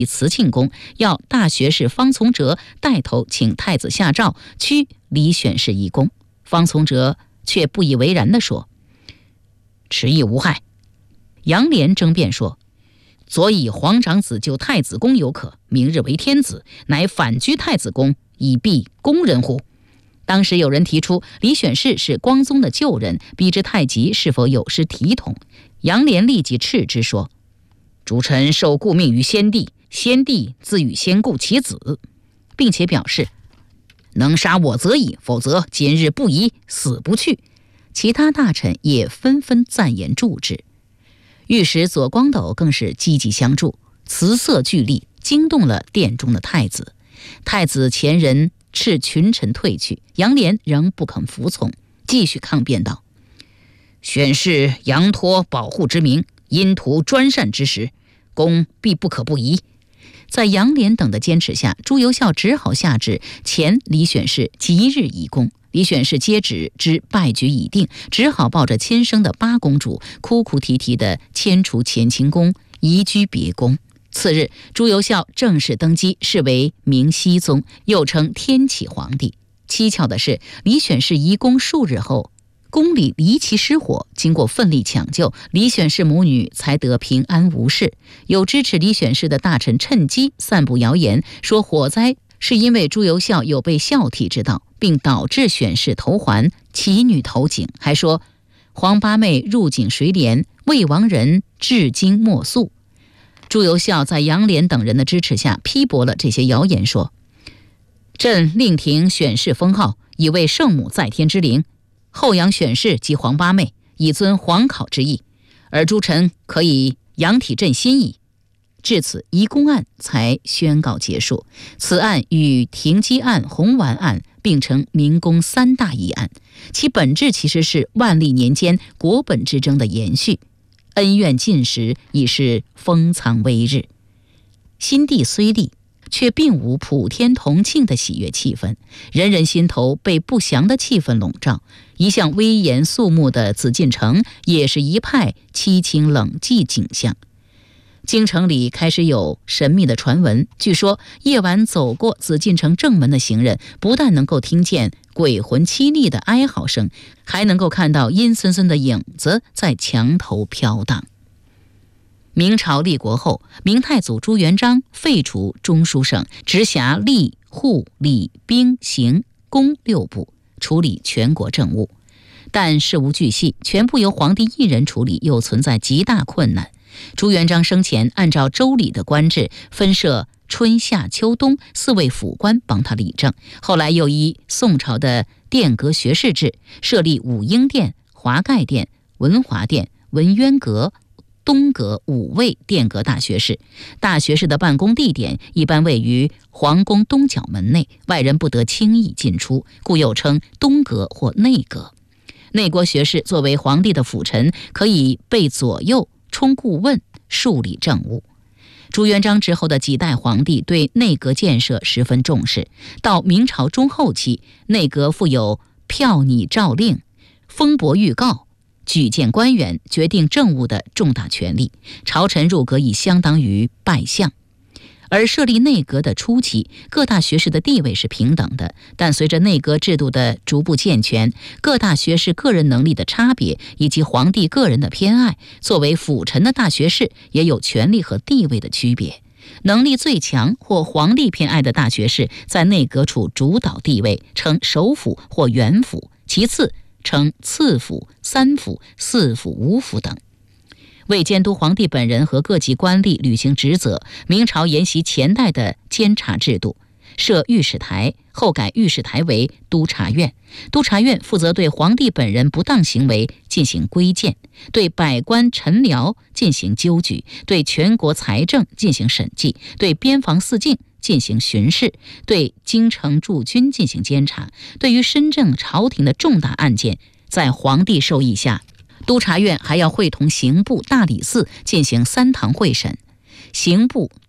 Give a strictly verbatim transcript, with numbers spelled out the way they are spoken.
慈庆宫，要大学士方从哲带头请太子下诏驱李选侍移宫。方从哲却不以为然地说：“迟疑无害。”杨涟争辩说：“昨以皇长子就太子宫有可，明日为天子，乃反居太子宫，以避宫人乎？”当时有人提出李选侍是光宗的旧人，逼之太极是否有失体统？杨涟立即斥之说：“诸臣受顾命于先帝，先帝自与先顾其子，并且表示能杀我则已，否则今日不移，死不去。”其他大臣也纷纷赞言助之。御史左光斗更是积极相助，辞色俱厉，惊动了殿中的太子。太子前人斥群臣退去，杨涟仍不肯服从，继续抗辩道：“选侍扬托保护之名，因图专擅之时，公必不可不移。”在杨涟等的坚持下，朱由校只好下旨前李选侍即日移宫。李选侍接旨知败局已定，只好抱着亲生的八公主，哭哭啼啼地迁除乾清宫，移居别宫。次日，朱由校正式登基，是为明熹宗，又称天启皇帝。蹊跷的是，李选侍移宫数日后，宫里离奇失火，经过奋力抢救，李选侍母女才得平安无事。有支持李选侍的大臣趁机散布谣言，说火灾是因为朱由校有被孝悌之道，并导致选侍投环，其女投井，还说黄八妹入井水帘，未亡人至今莫诉。朱由校在杨涟等人的支持下批驳了这些谣言，说：“朕令停选侍封号，以为圣母在天之灵，后扬选侍及黄八妹，以尊皇考之意，而诸臣可以扬体朕心矣。”至此，移宫案才宣告结束。此案与停机案、红丸案并称明宫三大疑案，其本质其实是万历年间国本之争的延续。恩怨尽时，已是封藏微日。新帝虽立，却并无普天同庆的喜悦气氛，人人心头被不祥的气氛笼罩。一向威严肃穆的紫禁城也是一派凄清冷寂景象。京城里开始有神秘的传闻，据说夜晚走过紫禁城正门的行人，不但能够听见鬼魂凄厉的哀嚎声，还能够看到阴森森的影子在墙头飘荡。明朝立国后，明太祖朱元璋废除中书省，直辖吏、户、礼、兵、刑、工六部，处理全国政务。但事无巨细，全部由皇帝一人处理，又存在极大困难。朱元璋生前按照周礼的官制，分设春夏秋冬四位府官帮他理政，后来又依宋朝的殿阁学士制，设立武英殿、华盖殿、文华殿、文渊阁、东阁五位殿阁大学士。大学士的办公地点一般位于皇宫东角门内，外人不得轻易进出，故又称东阁或内阁。内国学士作为皇帝的辅臣，可以被左右充顾问，处理政务。朱元璋之后的几代皇帝对内阁建设十分重视，到明朝中后期，内阁负有票拟诏令、封驳预告、举荐官员、决定政务的重大权力，朝臣入阁已相当于拜相。而设立内阁的初期，各大学士的地位是平等的，但随着内阁制度的逐步健全，各大学士个人能力的差别以及皇帝个人的偏爱，作为辅臣的大学士也有权力和地位的区别。能力最强或皇帝偏爱的大学士在内阁处主导地位，称首辅或元辅，其次称次辅、三辅、四辅、五辅等。为监督皇帝本人和各级官吏履行职责，明朝沿袭前代的监察制度，设御史台，后改御史台为督察院。督察院负责对皇帝本人不当行为进行规谏，对百官臣僚进行纠举，对全国财政进行审计，对边防四境进行巡视，对京城驻军进行监察。对于身政朝廷的重大案件，在皇帝授意下，督察院还要会同刑部、大理寺进行三堂会审。刑部、